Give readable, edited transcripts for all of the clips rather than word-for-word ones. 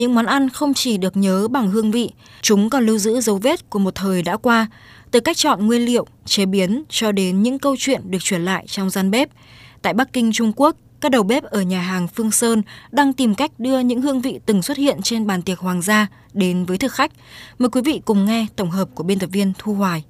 Những món ăn không chỉ được nhớ bằng hương vị, chúng còn lưu giữ dấu vết của một thời đã qua, từ cách chọn nguyên liệu, chế biến cho đến những câu chuyện được truyền lại trong gian bếp. Tại Bắc Kinh, Trung Quốc, các đầu bếp ở nhà hàng Phương Sơn đang tìm cách đưa những hương vị từng xuất hiện trên bàn tiệc hoàng gia đến với thực khách. Mời quý vị cùng nghe tổng hợp của biên tập viên Thu Hoài.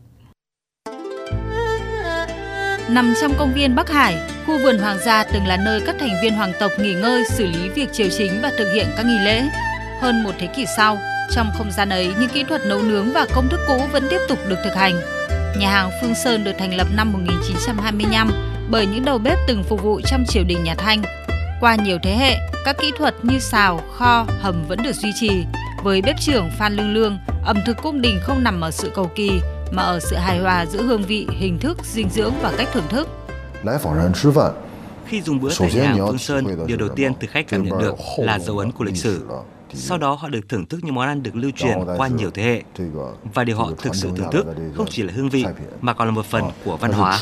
Nằm trong công viên Bắc Hải, khu vườn hoàng gia từng là nơi các thành viên hoàng tộc nghỉ ngơi, xử lý việc triều chính và thực hiện các nghi lễ. Hơn một thế kỷ sau, trong không gian ấy, những kỹ thuật nấu nướng và công thức cũ vẫn tiếp tục được thực hành. Nhà hàng Phương Sơn được thành lập năm 1925 bởi những đầu bếp từng phục vụ trong triều đình nhà Thanh. Qua nhiều thế hệ, các kỹ thuật như xào, kho, hầm vẫn được duy trì. Với bếp trưởng Phan Lương Lương, ẩm thực cung đình không nằm ở sự cầu kỳ, mà ở sự hài hòa giữa hương vị, hình thức, dinh dưỡng và cách thưởng thức. Khi dùng bữa tại nhà hàng Phương Sơn, điều đầu tiên thực khách cảm nhận được là dấu ấn của lịch sử. Sau đó họ được thưởng thức những món ăn được lưu truyền qua nhiều thế hệ. Và điều họ thực sự thưởng thức không chỉ là hương vị, mà còn là một phần của văn hóa.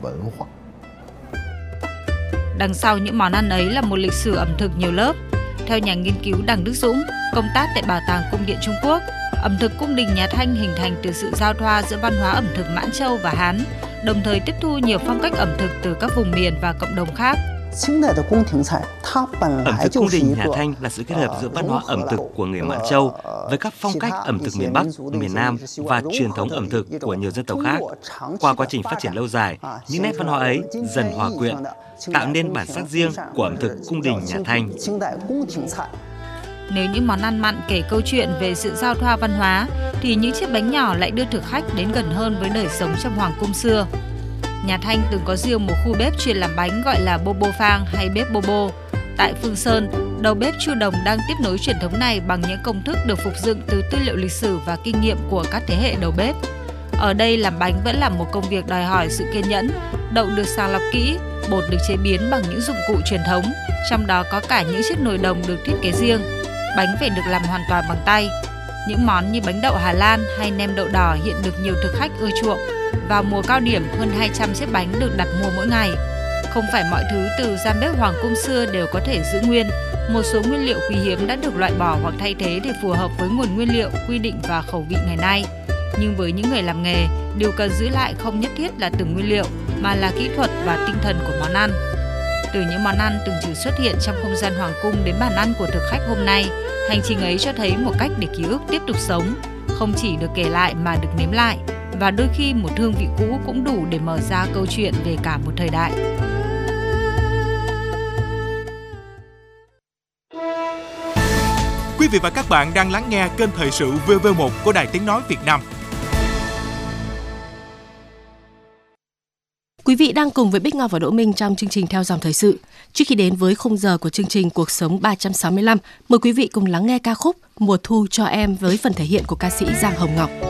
Đằng sau những món ăn ấy là một lịch sử ẩm thực nhiều lớp. Theo nhà nghiên cứu Đằng Đức Dũng, công tác tại Bảo tàng Cung điện Trung Quốc, ẩm thực cung đình nhà Thanh hình thành từ sự giao thoa giữa văn hóa ẩm thực Mãn Châu và Hán, đồng thời tiếp thu nhiều phong cách ẩm thực từ các vùng miền và cộng đồng khác. Ẩm thực cung đình nhà Thanh là sự kết hợp giữa văn hóa ẩm thực của người Mãn Châu với các phong cách ẩm thực miền Bắc, miền Nam và truyền thống ẩm thực của nhiều dân tộc khác. Qua quá trình phát triển lâu dài, những nét văn hóa ấy dần hòa quyện, tạo nên bản sắc riêng của ẩm thực cung đình nhà Thanh. Nếu những món ăn mặn kể câu chuyện về sự giao thoa văn hóa, thì những chiếc bánh nhỏ lại đưa thực khách đến gần hơn với đời sống trong hoàng cung xưa. Nhà Thanh từng có riêng một khu bếp chuyên làm bánh gọi là Bobo Phang hay bếp Bobo. Tại Phương Sơn, đầu bếp Chu Đồng đang tiếp nối truyền thống này bằng những công thức được phục dựng từ tư liệu lịch sử và kinh nghiệm của các thế hệ đầu bếp. Ở đây làm bánh vẫn là một công việc đòi hỏi sự kiên nhẫn, đậu được sàng lọc kỹ, bột được chế biến bằng những dụng cụ truyền thống, trong đó có cả những chiếc nồi đồng được thiết kế riêng. Bánh phải được làm hoàn toàn bằng tay. Những món như bánh đậu Hà Lan hay nem đậu đỏ hiện được nhiều thực khách ưa chuộng. Vào mùa cao điểm, hơn 200 chiếc bánh được đặt mua mỗi ngày. Không phải mọi thứ từ gian bếp hoàng cung xưa đều có thể giữ nguyên. Một số nguyên liệu quý hiếm đã được loại bỏ hoặc thay thế để phù hợp với nguồn nguyên liệu, quy định và khẩu vị ngày nay. Nhưng với những người làm nghề, điều cần giữ lại không nhất thiết là từng nguyên liệu, mà là kỹ thuật và tinh thần của món ăn. Từ những món ăn từng chỉ xuất hiện trong không gian hoàng cung đến bàn ăn của thực khách hôm nay, hành trình ấy cho thấy một cách để ký ức tiếp tục sống, không chỉ được kể lại mà được nếm lại, và đôi khi một hương vị cũ cũng đủ để mở ra câu chuyện về cả một thời đại. Quý vị và các bạn đang lắng nghe kênh Thời sự VV1 của Đài Tiếng nói Việt Nam. Quý vị đang cùng với Bích Ngọc và Đỗ Minh trong chương trình Theo dòng thời sự. Trước khi đến với khung giờ của chương trình Cuộc sống 365, mời quý vị cùng lắng nghe ca khúc Mùa thu cho em với phần thể hiện của ca sĩ Giang Hồng Ngọc.